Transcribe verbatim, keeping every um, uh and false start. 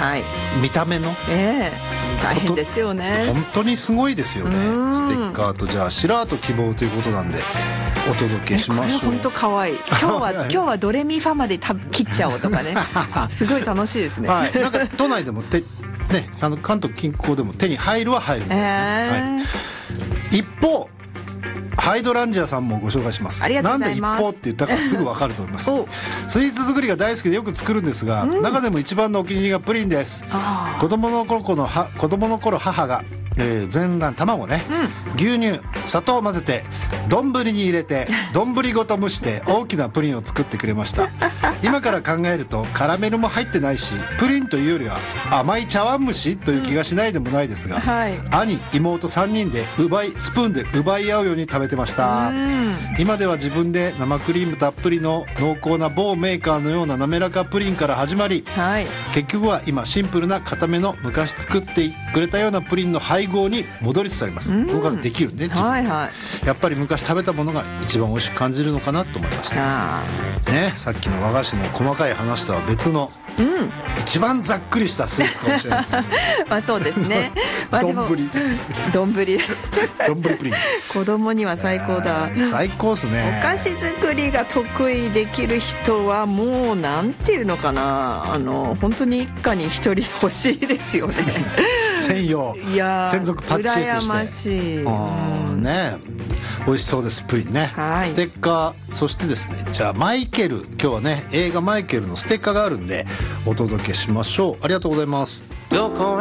はい、 見た目の、 えー、大変ですよね。 本当にすごいですよね。ステッカーとじゃあ白と希望ということなんでお届けしましょう。 これ本当可愛い。今日は今日はドレミファまでた切っちゃおうとかねすごい楽しいですね。 はい、なんか都内でもてね、あの関東近郊でも手に入るは入るんですね、えーはい、一方ハイドランジアさんもご紹介します。 ありがとうございます。 なんで一方って言ったかすぐ分かると思いますスイーツ作りが大好きでよく作るんですが、うん、中でも一番のお気に入りがプリンです。子供の頃のは子供の頃母が、えー、全卵卵ね、うん、牛乳砂糖を混ぜて丼に入れて丼ごと蒸して大きなプリンを作ってくれました今から考えるとカラメルも入ってないしプリンというよりは甘い茶碗蒸しという気がしないでもないですが、うんはい、兄妹さんにんで奪いスプーンで奪い合うように食べてました。うん、今では自分で生クリームたっぷりの濃厚な某メーカーのような滑らかプリンから始まり、はい、結局は今シンプルな固めの昔作ってくれたようなプリンの配合に戻りつつあります。うん、ここからできるね自分、はいはい、やっぱり昔食べたものが一番美味しく感じるのかなと思いました、ね、さっきの和菓子の細かい話とは別の、うん、一番ざっくりしたスイーツかもしれないですねまあそうですね丼丼プリン子供には最高だ、 えー、最高ですね。 お菓子作りが得意できる人はもうなんていうのかな、あの本当に一家に一人欲しいですよね専用専属パティシエとして羨ましい。 あ、ね、美味しそうですプリンね、はい、ステッカーそしてですね、じゃあマイケル、今日はね映画マイケルのステッカーがあるんでお届けしましょう。ありがとうございます。